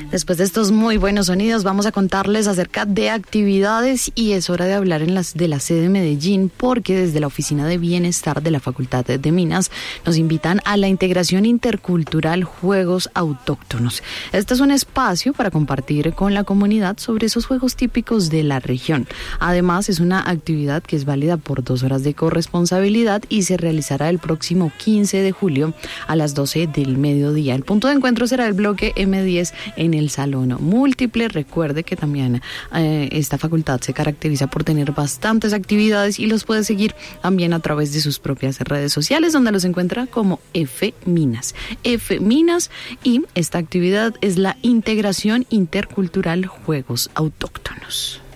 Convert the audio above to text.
Después de estos muy buenos sonidos, vamos a contarles acerca de actividades y es hora de hablar de la sede de Medellín, porque desde la Oficina de Bienestar de la Facultad de Minas nos invitan a la integración intercultural Juegos Autóctonos. Este es un espacio para compartir con la comunidad sobre esos juegos típicos de la región. Además, es una actividad que es válida por 2 horas de corresponsabilidad y se realizará el próximo 15 de julio a las 12 del mediodía. El punto de encuentro será el bloque M10 en el Salón Múltiple. Recuerde que también esta facultad se caracteriza por tener bastantes actividades y los puede seguir también a través de sus propias redes sociales, donde los encuentra como F Minas. Y esta actividad es la integración intercultural Juegos Autóctonos.